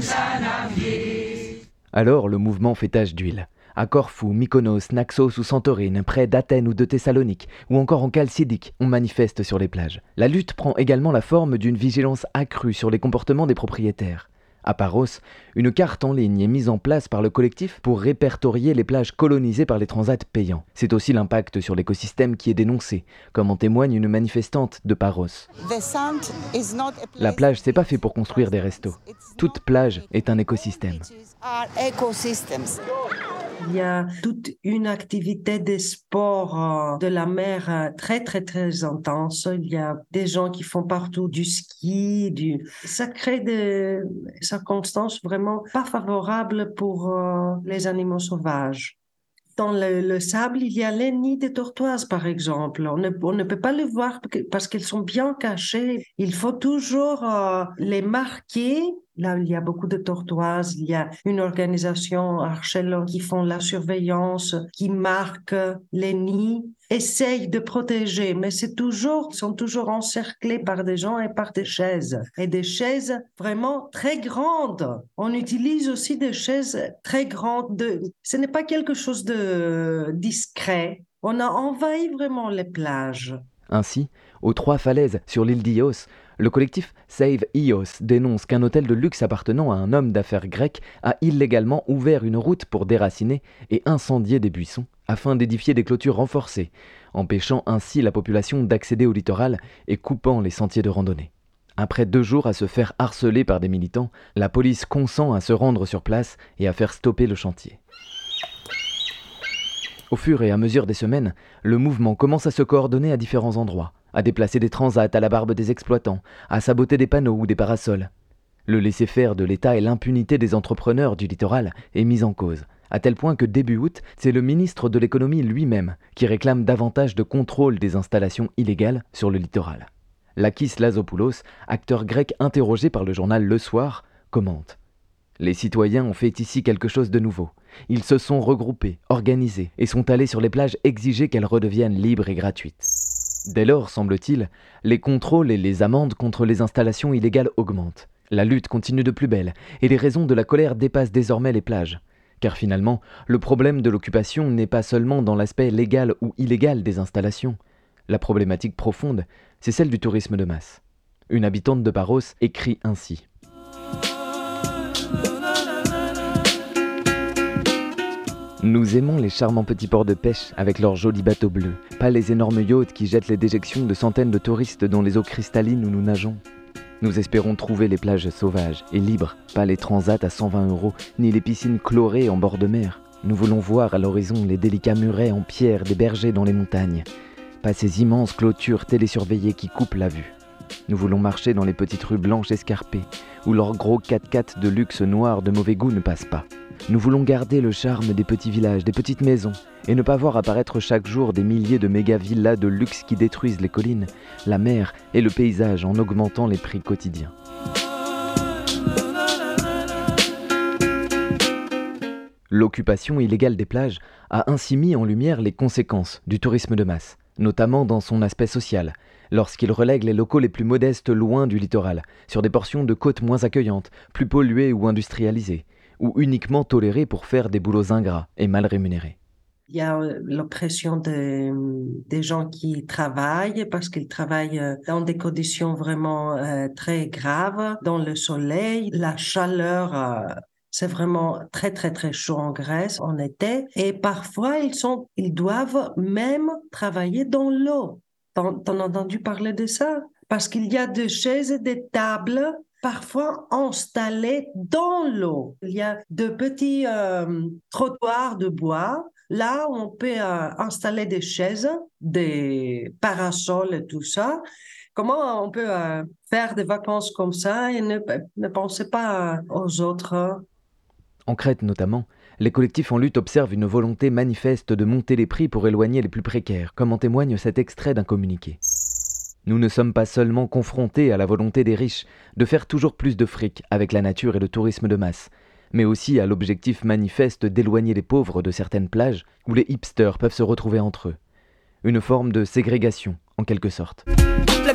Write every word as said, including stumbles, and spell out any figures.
Alors le mouvement fait tache d'huile. À Corfou, Mykonos, Naxos ou Santorini, près d'Athènes ou de Thessalonique, ou encore en Chalcidique, on manifeste sur les plages. La lutte prend également la forme d'une vigilance accrue sur les comportements des propriétaires. À Paros, une carte en ligne est mise en place par le collectif pour répertorier les plages colonisées par les transats payants. C'est aussi l'impact sur l'écosystème qui est dénoncé, comme en témoigne une manifestante de Paros. La plage, c'est pas fait pour construire des restos. Toute plage est un écosystème. Il y a toute une activité de sport de la mer très, très, très intense. Il y a des gens qui font partout du ski. Du... Ça crée des circonstances vraiment pas favorables pour les animaux sauvages. Dans le, le sable, il y a les nids de tortoises, par exemple. On ne, on ne peut pas les voir parce qu'elles sont bien cachées. Il faut toujours euh, les marquer. Là, il y a beaucoup de tortoises. Il y a une organisation Archelon qui font la surveillance, qui marque les nids, essaye de protéger, mais c'est toujours, ils sont toujours encerclés par des gens et par des chaises. Et des chaises vraiment très grandes. On utilise aussi des chaises très grandes. De... Ce n'est pas quelque chose de discret. On a envahi vraiment les plages. Ainsi, aux Trois Falaises, sur l'île d'Ios, le collectif Save Ios dénonce qu'un hôtel de luxe appartenant à un homme d'affaires grec a illégalement ouvert une route pour déraciner et incendier des buissons afin d'édifier des clôtures renforcées, empêchant ainsi la population d'accéder au littoral et coupant les sentiers de randonnée. Après deux jours à se faire harceler par des militants, la police consent à se rendre sur place et à faire stopper le chantier. Au fur et à mesure des semaines, le mouvement commence à se coordonner à différents endroits, à déplacer des transats à la barbe des exploitants, à saboter des panneaux ou des parasols. Le laisser-faire de l'État et l'impunité des entrepreneurs du littoral est mise en cause, à tel point que début août, c'est le ministre de l'économie lui-même qui réclame davantage de contrôle des installations illégales sur le littoral. Lakis Lazopoulos, acteur grec interrogé par le journal Le Soir, commente. Les citoyens ont fait ici quelque chose de nouveau. Ils se sont regroupés, organisés et sont allés sur les plages exiger qu'elles redeviennent libres et gratuites. Dès lors, semble-t-il, les contrôles et les amendes contre les installations illégales augmentent. La lutte continue de plus belle et les raisons de la colère dépassent désormais les plages. Car finalement, le problème de l'occupation n'est pas seulement dans l'aspect légal ou illégal des installations. La problématique profonde, c'est celle du tourisme de masse. Une habitante de Paros écrit ainsi. Nous aimons les charmants petits ports de pêche avec leurs jolis bateaux bleus, pas les énormes yachts qui jettent les déjections de centaines de touristes dans les eaux cristallines où nous nageons. Nous espérons trouver les plages sauvages et libres, pas les transats à cent vingt euros, ni les piscines chlorées en bord de mer. Nous voulons voir à l'horizon les délicats murets en pierre des bergers dans les montagnes, pas ces immenses clôtures télésurveillées qui coupent la vue. Nous voulons marcher dans les petites rues blanches escarpées, où leurs gros quatre-quatre de luxe noir de mauvais goût ne passent pas. Nous voulons garder le charme des petits villages, des petites maisons, et ne pas voir apparaître chaque jour des milliers de méga-villas de luxe qui détruisent les collines, la mer et le paysage en augmentant les prix quotidiens. L'occupation illégale des plages a ainsi mis en lumière les conséquences du tourisme de masse, notamment dans son aspect social, lorsqu'il relègue les locaux les plus modestes loin du littoral, sur des portions de côtes moins accueillantes, plus polluées ou industrialisées, ou uniquement tolérées pour faire des boulots ingrats et mal rémunérés. Il y a l'oppression de, des gens qui travaillent parce qu'ils travaillent dans des conditions vraiment euh, très graves, dans le soleil, la chaleur, euh, c'est vraiment très très très chaud en Grèce en été, et parfois ils sont, ils doivent même travailler dans l'eau. T'en, t'en as entendu parler de ça? Parce qu'il y a des chaises et des tables parfois installées dans l'eau. Il y a de petits euh, trottoirs de bois. Là, on peut euh, installer des chaises, des parasols et tout ça. Comment on peut euh, faire des vacances comme ça et ne, ne penser pas euh, aux autres? En Crète notamment, les collectifs en lutte observent une volonté manifeste de monter les prix pour éloigner les plus précaires, comme en témoigne cet extrait d'un communiqué. Nous ne sommes pas seulement confrontés à la volonté des riches de faire toujours plus de fric avec la nature et le tourisme de masse, mais aussi à l'objectif manifeste d'éloigner les pauvres de certaines plages où les hipsters peuvent se retrouver entre eux. Une forme de ségrégation, en quelque sorte.